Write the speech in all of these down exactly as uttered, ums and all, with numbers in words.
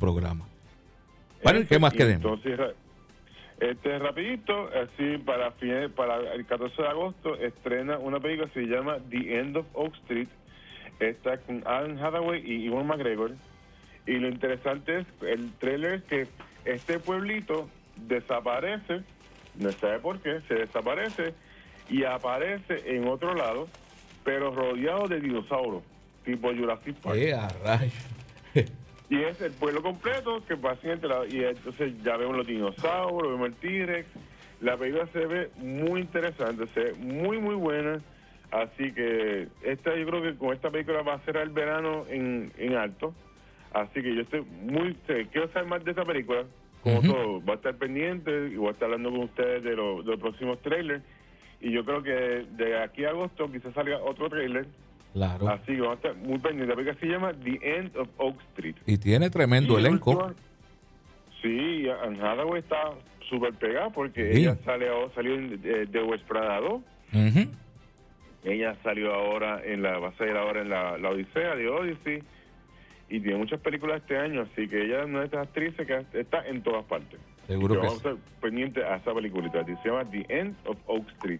programa. Bueno, ¿y qué más queremos? Entonces, este rapidito, así para fines, para el catorce de agosto estrena una película que se llama The End of Oak Street. Está con Anne Hathaway y Ewan McGregor. Y lo interesante es el trailer, que este pueblito desaparece, no sabe por qué, se desaparece y aparece en otro lado, pero rodeado de dinosaurios, tipo Jurassic Park. ¡Eh, a rayos! Y es el pueblo completo que pasa entre la, y entonces ya vemos los dinosaurios, vemos el T-Rex. La película se ve muy interesante, se ve muy muy buena. Así que esta, yo creo que con esta película va a ser el verano en, en alto. Así que yo estoy muy, quiero saber más de esta película. Como uh-huh. todo, va a estar pendiente y voy a estar hablando con ustedes de, lo, de los próximos trailers. Y yo creo que de aquí a agosto quizás salga otro trailer. Claro. Así que vamos a estar muy pendientes. La película se llama The End of Oak Street. Y tiene tremendo y elenco. Última, sí, Anne Hathaway está súper pegada porque sí. ella sale, salió de, de West Prada dos. Uh-huh. Ella salió ahora en la, va a salir ahora en la, la Odisea de Odyssey. Y tiene muchas películas este año, así que ella es una de estas actrices que está en todas partes. Seguro que, que vamos sí. a estar pendientes a esa peliculita. Se llama The End of Oak Street.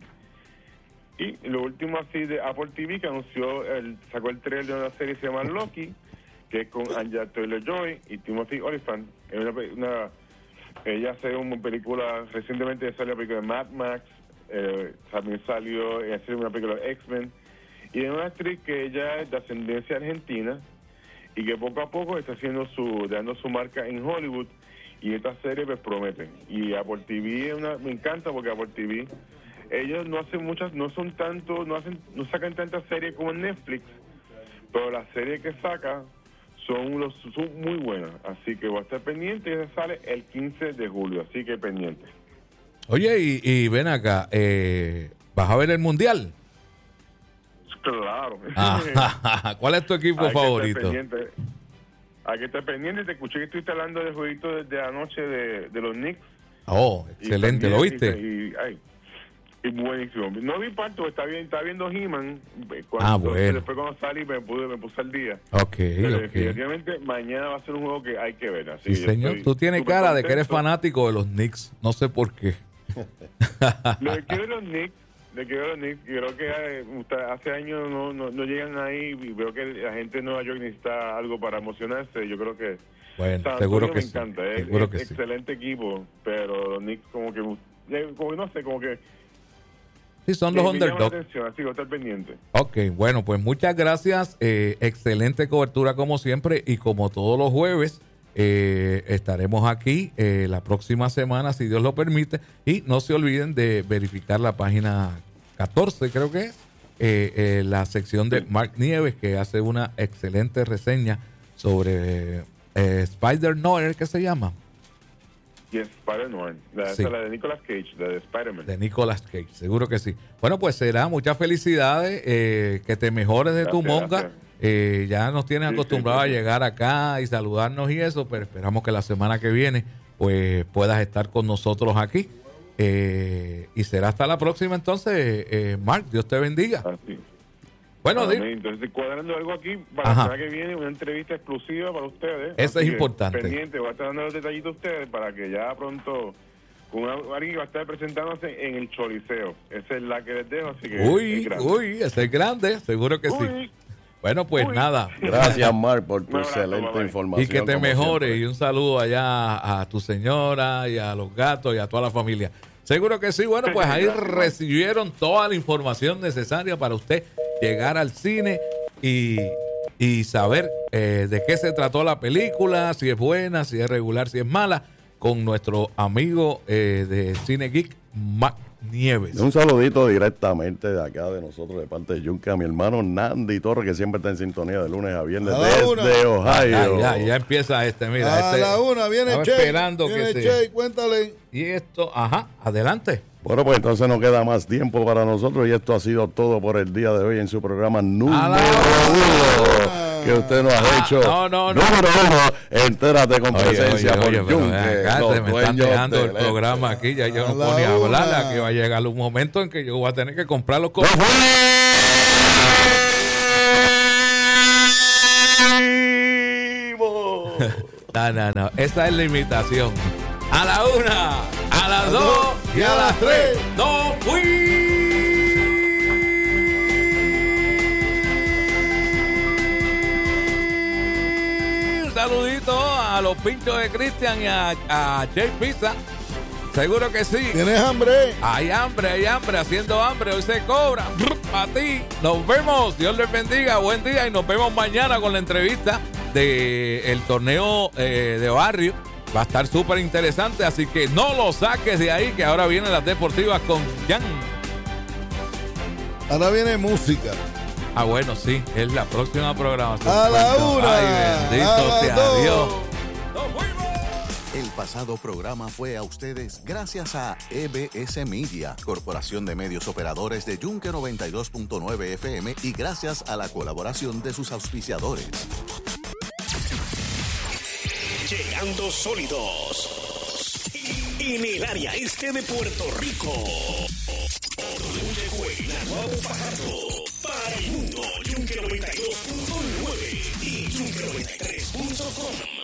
Y lo último así de Apple T V, que anunció, el, sacó el trailer de una serie que se llama Loki, que es con Anya Taylor-Joy y Timothy Olyphant. Es una, una, ella hace una película, recientemente salió la película de Mad Max, eh, también salió en hacer una película de X-Men, y es una actriz que ella es de ascendencia argentina y que poco a poco está haciendo su, dando su marca en Hollywood, y esta serie pues promete. Y Apple T V es una, me encanta porque Apple T V, ellos no hacen muchas, no son tanto, no hacen, no sacan tantas series como en Netflix, pero las series que saca son los son muy buenas, así que voy a estar pendiente. Y esa sale el quince de julio, así que pendiente. Oye, y, y ven acá, eh, ¿vas a ver el Mundial? Claro. Ah, ¿cuál es tu equipo Hay favorito? Que Hay que estar pendiente. Te escuché que estuviste hablando del jueguito desde anoche de, de los Knicks. Oh, excelente, ¿lo viste? Y, y, ay, y buenísimo. No vi parto, está bien, está viendo He-Man. Ah, bueno. Después cuando salí me, pude, me puse al día. Ok, Pero ok. definitivamente mañana va a ser un juego que hay que ver. Así sí, señor. Tú tienes cara contento de que eres fanático de los Knicks. No sé por qué. Lo que quiero de los Knicks, de que los Knicks, creo que eh, hace años no, no, no llegan ahí, y veo que la gente de Nueva York necesita algo para emocionarse. Yo creo que bueno, San seguro Antonio que me sí. encanta, es, seguro es que excelente sí. equipo, pero los Knicks como que, como no sé, como que sí, son los underdogs. Así que voy a estar pendiente. Ok, bueno, pues muchas gracias. Eh, excelente cobertura como siempre, y como todos los jueves eh, estaremos aquí eh, la próxima semana, si Dios lo permite. Y no se olviden de verificar la página catorce, creo que es, eh, eh, la sección de Mark Nieves, que hace una excelente reseña sobre eh, Spider-Noir, ¿qué se llama? Y Spider-Noir, la, sí. la de Nicolas Cage, la de Spider-Man. De Nicolas Cage, seguro que sí. Bueno, pues será, muchas felicidades, eh, que te mejores de gracias, tu monga. Eh, ya nos tienes sí, acostumbrados sí, sí, sí. a llegar acá y saludarnos y eso, pero esperamos que la semana que viene pues puedas estar con nosotros aquí. Eh, y será hasta la próxima entonces, eh, Mark, Dios te bendiga. Así. Bueno, ah, entonces estoy cuadrando algo aquí para Ajá. la semana que viene, una entrevista exclusiva para ustedes. Eso es importante. Pendiente, voy a estar dando los detallitos a ustedes para que ya pronto con una, alguien va a estar presentándose en el Choliseo. Esa es la que les dejo, así que uy, uy, ese es grande, seguro que uy. sí. Bueno, pues uy. nada. Gracias, Mark, por tu excelente bye, bye. información. Y que te mejores siempre. Y un saludo allá a tu señora y a los gatos y a toda la familia. Seguro que sí. Bueno, pues ahí recibieron toda la información necesaria para usted llegar al cine y, y saber eh, de qué se trató la película, si es buena, si es regular, si es mala, con nuestro amigo eh, de Cine Geek, Mark Nieves. Un saludito directamente de acá de nosotros, de parte de Yunque, a mi hermano Nandi Torres, que siempre está en sintonía de lunes a viernes a desde una. Ohio. Ya, ya, ya empieza este, mira. A este, la una viene Che. Esperando viene que Che, se... cuéntale. Y esto, ajá, adelante. Bueno, pues entonces no queda más tiempo para nosotros y esto ha sido todo por el día de hoy en su programa número uno que usted nos ha hecho. No, no, no. Número uno, entérate con oye, presencia oye, por Yunque. Acá me están dejando el programa aquí, ya yo no puedo ni hablar, aquí va a llegar un momento en que yo voy a tener que comprar los cosas. No, no, no. Esa es la imitación. A la una, a las dos y a las tres. ¡No fui! Un saludito a los pinchos de Cristian y a, a Jay Pizza. Seguro que sí. ¿Tienes hambre? Hay hambre, hay hambre, haciendo hambre. Hoy se cobra. A ti. Nos vemos. Dios les bendiga. Buen día y nos vemos mañana con la entrevista del torneo eh, de barrio. Va a estar súper interesante, así que no lo saques de ahí, que ahora vienen las deportivas con Jan. Ahora viene música. Ah, bueno, sí, es la próxima programación. A la una. Ay, bendito a la sea dos. Dios. El pasado programa fue a ustedes gracias a E B S Media, Corporación de Medios Operadores de Yunque noventa y dos punto nueve F M, y gracias a la colaboración de sus auspiciadores. Llegando sólidos en el área este de Puerto Rico. W Naguabo Fajardo para el mundo. Yunque noventa y dos punto nueve y Yunque noventa y tres punto com.